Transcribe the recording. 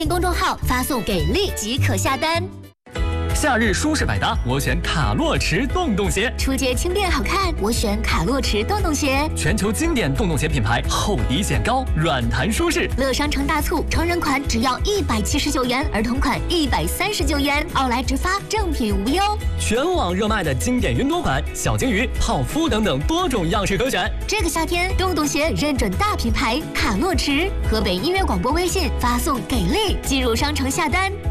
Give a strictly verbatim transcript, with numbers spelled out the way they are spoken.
公众号发送给力即可下单。 夏日舒适百搭，我选卡洛驰洞洞鞋。 出街轻便好看，我选卡洛驰洞洞鞋。 全球经典洞洞鞋品牌，厚底显高，软弹舒适。 乐商城大促，成人款只要一百七十九元，儿童款一百三十九元，奥莱直发，正品无忧。 全网热卖的经典云朵款、小金鱼、泡芙等等多种样式可选。 这个夏天，洞洞鞋认准大品牌卡洛驰。河北音乐广播微信发送给力，进入商城下单。